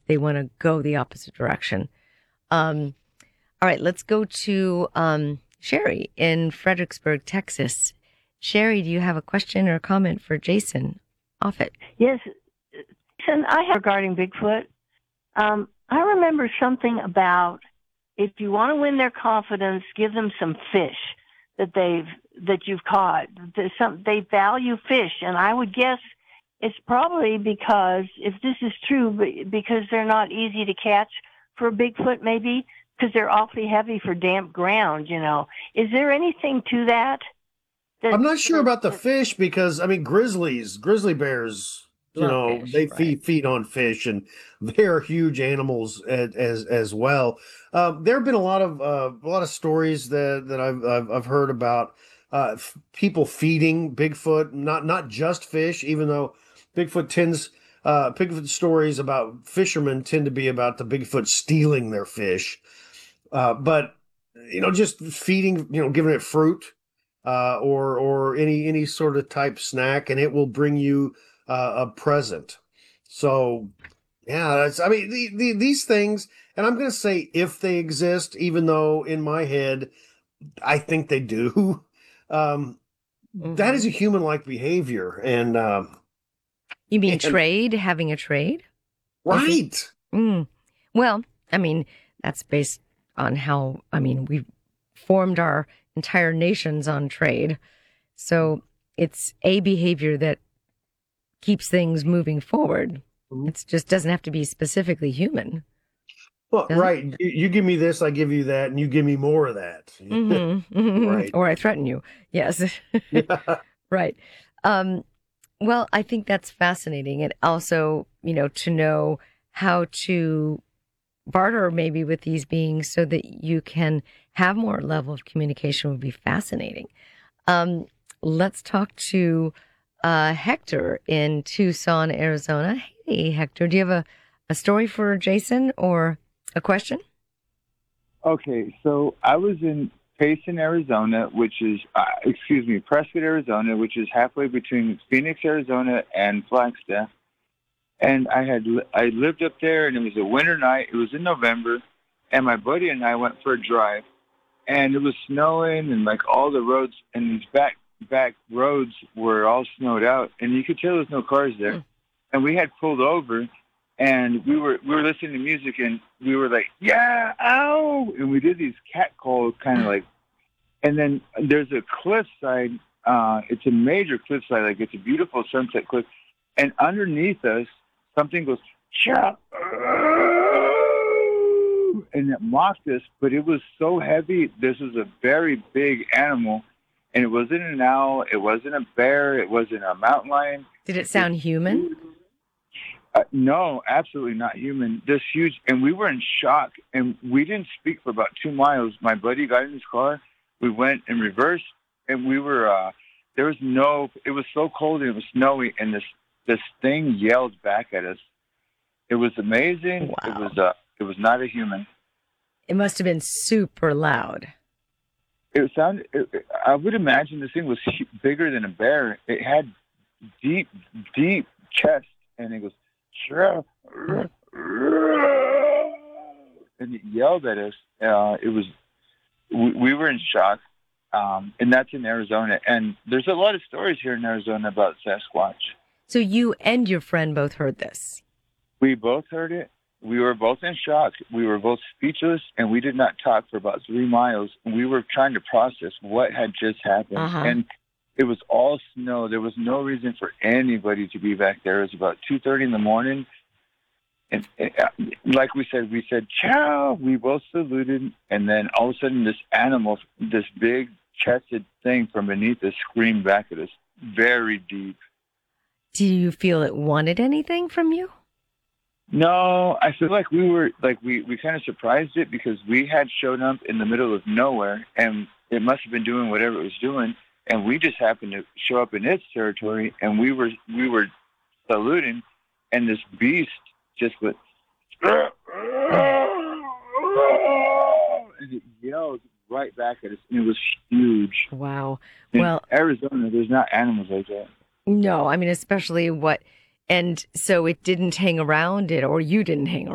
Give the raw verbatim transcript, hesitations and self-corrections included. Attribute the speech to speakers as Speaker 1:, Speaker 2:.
Speaker 1: they want to go the opposite direction. Um, all right, let's go to um, Sherry in Fredericksburg, Texas. Sherry, do you have a question or a comment for Jason Offutt?
Speaker 2: Yes, Jason, I have regarding Bigfoot. Um, I remember something about if you want to win their confidence, give them some fish that they've that you've caught. There's some, they value fish, and I would guess it's probably because, if this is true, because they're not easy to catch for a Bigfoot, maybe because they're awfully heavy for damp ground. You know, is there anything to that? that
Speaker 3: I'm not sure
Speaker 2: that,
Speaker 3: about the
Speaker 2: that,
Speaker 3: fish because I mean grizzlies, grizzly bears. You
Speaker 1: Love
Speaker 3: know,
Speaker 1: fish,
Speaker 3: they
Speaker 1: right.
Speaker 3: feed feed on fish, and they're huge animals as as, as well. Um, there have been a lot of uh, a lot of stories that that I've I've, I've heard about uh, f- people feeding Bigfoot, not not just fish, even though Bigfoot tends uh, Bigfoot stories about fishermen tend to be about the Bigfoot stealing their fish, uh, but you know, just feeding, you know, giving it fruit uh, or or any any sort of type snack, and it will bring you uh, a present. So, yeah, that's, I mean, the, the, these things, and I'm going to say if they exist, even though in my head, I think they do. Um,
Speaker 1: Mm-hmm.
Speaker 3: That is a human-like behavior. And, um,
Speaker 1: You mean
Speaker 3: and,
Speaker 1: trade, having a trade?
Speaker 3: right.
Speaker 1: Mm. Well, I mean, that's based on how, I mean, we've formed our entire nations on trade. So it's a behavior that keeps things moving forward.
Speaker 3: Mm-hmm.
Speaker 1: It just doesn't have to be specifically human.
Speaker 3: Well,
Speaker 1: Does
Speaker 3: right. You, you give me this, I give you that, and you give me more of that.
Speaker 1: Mm-hmm. Mm-hmm.
Speaker 3: Right.
Speaker 1: Or I threaten you. Yes. Right. Um, well, I think that's fascinating. And also, you know, to know how to barter maybe with these beings so that you can have more level of communication would be fascinating. Um, let's talk to uh, Hector in Tucson, Arizona. Hey, Hector, do you have a, a story for Jason or a question?
Speaker 4: Okay, so I was in Payson, Arizona, which is, uh, excuse me, Prescott, Arizona, which is halfway between Phoenix, Arizona, and Flagstaff. And I had li- I lived up there, and it was a winter night. It was in November, and my buddy and I went for a drive, and it was snowing, and like all the roads and these back back roads were all snowed out, and you could tell there was no cars there. Mm. And we had pulled over, and we were we were listening to music, and we were like, yeah, ow, and we did these cat calls, kind of like. And then there's a cliffside. Uh, it's a major cliffside, like it's a beautiful sunset cliff, and underneath us, something goes, chop, and it mocked us, but it was so heavy. This was a very big animal, and it wasn't an owl, it wasn't a bear, it wasn't a mountain lion.
Speaker 1: Did it sound human?
Speaker 4: Uh, no, absolutely not human. This huge, and we were in shock, and we didn't speak for about two miles. My buddy got in his car, we went in reverse, and we were, uh, there was no, it was so cold and it was snowy, and this this thing yelled back at us. It was amazing.
Speaker 1: Wow.
Speaker 4: It was uh, it was not a human.
Speaker 1: It must have been super loud.
Speaker 4: It sounded. It, I would imagine this thing was bigger than a bear. It had deep, deep chest, and it goes, and it yelled at us. Uh, it was. We, we were in shock, um, and that's in Arizona. And there's a lot of stories here in Arizona about Sasquatch.
Speaker 1: So you and your friend both heard this?
Speaker 4: We both heard it. We were both in shock. We were both speechless, and we did not talk for about three miles. We were trying to process what had just happened.
Speaker 1: Uh-huh.
Speaker 4: And it was all snow. There was no reason for anybody to be back there. It was about two thirty in the morning. And, and like we said, we said, ciao. We both saluted. And then all of a sudden, this animal, this big chested thing from beneath us screamed back at us very deep.
Speaker 1: Do you feel it wanted anything from you?
Speaker 4: No, I feel like we were, like we, we kind of surprised it because we had shown up in the middle of nowhere, and it must have been doing whatever it was doing, and we just happened to show up in its territory, and we were we were saluting, and this beast just went, and it yelled right back at us, and it was huge.
Speaker 1: Wow.
Speaker 4: In
Speaker 1: well,
Speaker 4: Arizona, there's not animals like that.
Speaker 1: No, I mean, especially what, and so it didn't hang around it, or you didn't hang around.